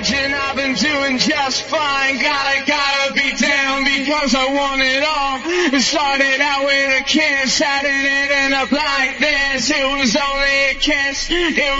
imagine I've been doing just fine. Gotta be down because I want it all. It started out with a kiss, how did it end up like this? It was only a kiss.